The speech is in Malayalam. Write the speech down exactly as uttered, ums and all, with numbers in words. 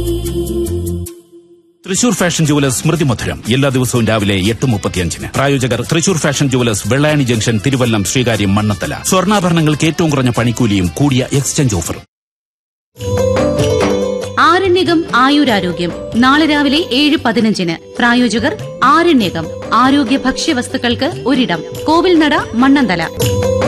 തൃശൂർ ഫാഷൻ ജുവലേഴ്സ് സ്മൃതി മധുരം എല്ലാ ദിവസവും രാവിലെ എട്ട് മുപ്പത്തിയഞ്ചിന്. പ്രായോജകർ Thrissur fashion jewellers, Vellayani junction, Thiruvallam, Sreekaryam, Mannathala. സ്വർണ്ണാഭരണങ്ങൾക്ക് ഏറ്റവും കുറഞ്ഞ പണിക്കൂലിയും കൂടിയ എക്സ്ചേഞ്ച് ഓഫറും. ആരണ്യകം ആയുരാരോഗ്യം നാളെ രാവിലെ ഏഴ് പതിനഞ്ചിന്. പ്രായോജകർ ആരണ്യകം ആരോഗ്യ ഭക്ഷ്യവസ്തുക്കൾക്ക് ഒരിടം, കോവിൽനട, മണ്ണന്തല.